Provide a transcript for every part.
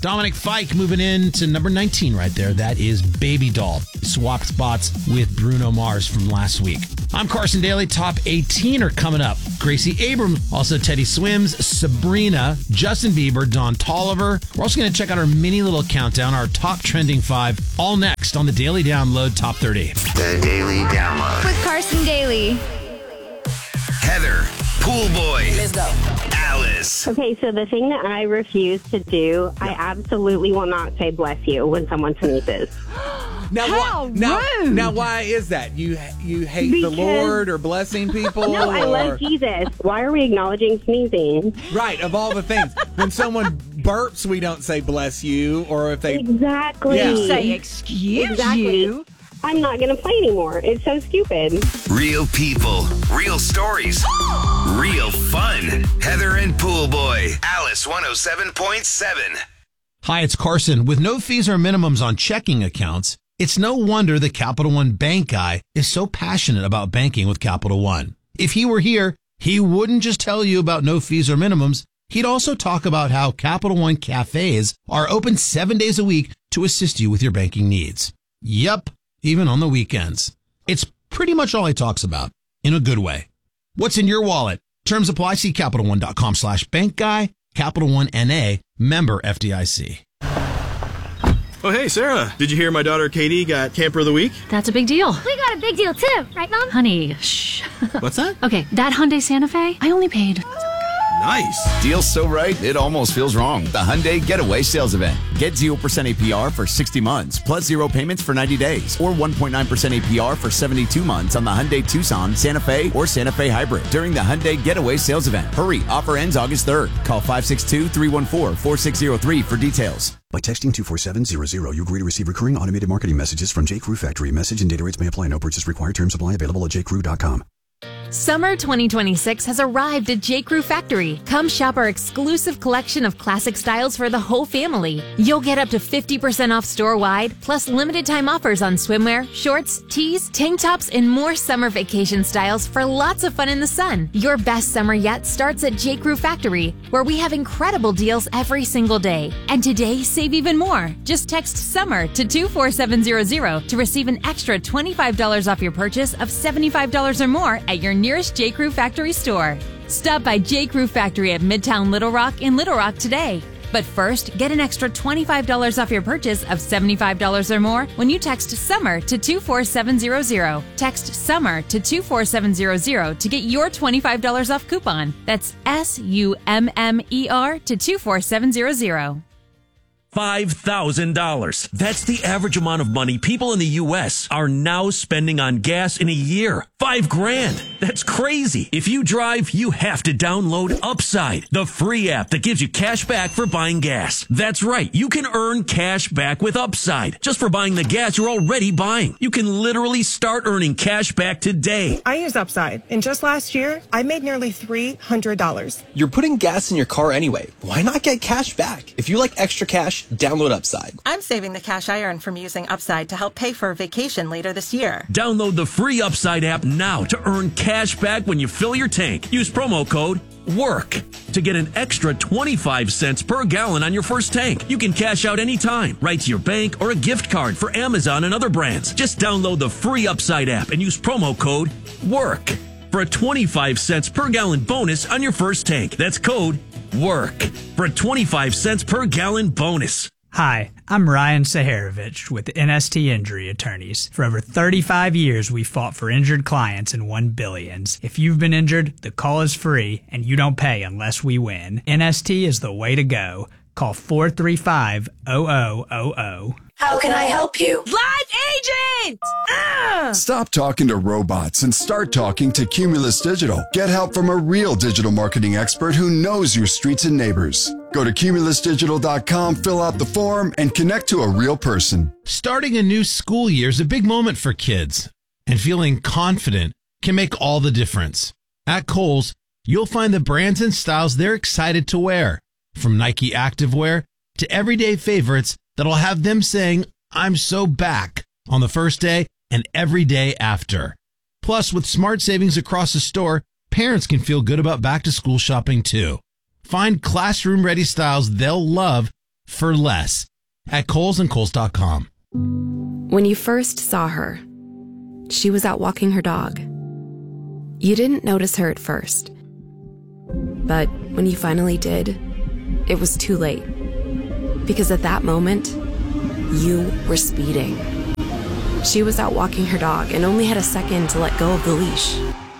Dominic Fike moving in to number 19 right there. That is Baby Doll. Swapped spots with Bruno Mars from last week. I'm Carson Daly. Top 18 are coming up. Gracie Abrams, also Teddy Swims, Sabrina, Justin Bieber, Don Toliver. We're also going to check out our mini little countdown, our top trending 5, all next on the Daily Download Top 30. The Daily Download. With Carson Daly. Heather, Pool Boy. Let's go. Alice. Okay, so the thing that I refuse to do, I absolutely will not say bless you when someone sneezes. Now, now, why is that? You hate the Lord or blessing people? No, I love Jesus. Why are we acknowledging sneezing? Right, of all the things. When someone burps, we don't say bless you, or if they... Exactly. Yeah. Say excuse you. I'm not going to play anymore. It's so stupid. Real people, real stories, real fun. Heather and Pool Boy. Alice 107.7. Hi, it's Carson. With no fees or minimums on checking accounts, it's no wonder the Capital One bank guy is so passionate about banking with Capital One. If he were here, he wouldn't just tell you about no fees or minimums. He'd also talk about how Capital One cafes are open 7 days a week to assist you with your banking needs. Yep, even on the weekends. It's pretty much all he talks about, in a good way. What's in your wallet? Terms apply. See CapitalOne.com/bank guy. Capital One N.A. Member FDIC. Oh, hey, Sarah. Did you hear my daughter Katie got Camper of the Week? That's a big deal. We got a big deal too, right, Mom? Honey, shh. What's that? Okay, that Hyundai Santa Fe, I only paid... Nice. Deal's so right, it almost feels wrong. The Hyundai Getaway Sales Event. Get 0% APR for 60 months, plus 0 payments for 90 days, or 1.9% APR for 72 months on the Hyundai Tucson, Santa Fe, or Santa Fe Hybrid during the Hyundai Getaway Sales Event. Hurry, offer ends August 3rd. Call 562-314-4603 for details. By texting 24700, you agree to receive recurring automated marketing messages from J.Crew Factory. Message and data rates may apply. No purchase required. Terms apply. Available at jcrew.com. Summer 2026 has arrived at J.Crew Factory. Come shop our exclusive collection of classic styles for the whole family. You'll get up to 50% off store-wide, plus limited time offers on swimwear, shorts, tees, tank tops, and more summer vacation styles for lots of fun in the sun. Your best summer yet starts at J.Crew Factory, where we have incredible deals every single day. And today, save even more. Just text SUMMER to 24700 to receive an extra $25 off your purchase of $75 or more at your nearest J.Crew Factory store. Stop by J.Crew Factory at Midtown Little Rock in Little Rock today. But first, get an extra $25 off your purchase of $75 or more when you text SUMMER to 24700. Text SUMMER to 24700 to get your $25 off coupon. That's SUMMER to 24700. $5,000. That's the average amount of money people in the U.S. are now spending on gas in a year. $5,000. That's crazy. If you drive, you have to download Upside, the free app that gives you cash back for buying gas. That's right. You can earn cash back with Upside just for buying the gas you're already buying. You can literally start earning cash back today. I use Upside, and just last year, I made nearly $300. You're putting gas in your car anyway. Why not get cash back? If you like extra cash, download Upside. I'm saving the cash I earn from using Upside to help pay for a vacation later this year. Download the free Upside app now to earn cash back when you fill your tank. Use promo code WORK to get an extra 25 cents per gallon on your first tank. You can cash out anytime, right to your bank or a gift card for Amazon and other brands. Just download the free Upside app and use promo code WORK for a 25 cents per gallon bonus on your first tank. That's code WORK for a 25 cents per gallon bonus. Hi, I'm Ryan Saharovich with NST Injury Attorneys. For over 35 years, we fought for injured clients and won billions. If you've been injured, the call is free, and you don't pay unless we win. NST is the way to go. Call 435-0000. How can I help you? Live agent! Stop talking to robots and start talking to Cumulus Digital. Get help from a real digital marketing expert who knows your streets and neighbors. Go to cumulusdigital.com, fill out the form, and connect to a real person. Starting a new school year is a big moment for kids, and feeling confident can make all the difference. At Kohl's, you'll find the brands and styles they're excited to wear, from Nike activewear to everyday favorites that'll have them saying, "I'm so back" on the first day and every day after. Plus, with smart savings across the store, parents can feel good about back-to-school shopping too. Find classroom-ready styles they'll love for less at Kohl's and Kohl's.com. When you first saw her, she was out walking her dog. You didn't notice her at first. But when you finally did, it was too late. Because at that moment, you were speeding. She was out walking her dog and only had a second to let go of the leash.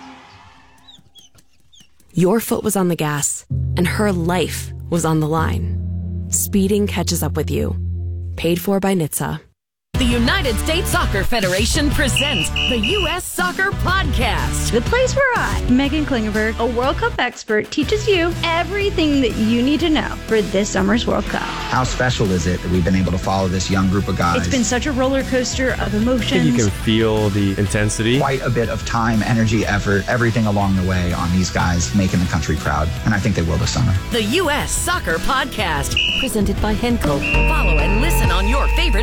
Your foot was on the gas, and her life was on the line. Speeding catches up with you. Paid for by NHTSA. The United States Soccer Federation presents the U.S. Soccer Podcast. The place where I, Megan Klingenberg, a World Cup expert, teaches you everything that you need to know for this summer's World Cup. How special is it that we've been able to follow this young group of guys? It's been such a roller coaster of emotions. I think you can feel the intensity. Quite a bit of time, energy, effort, everything along the way on these guys making the country proud. And I think they will this summer. The U.S. Soccer Podcast, presented by Henkel. Follow at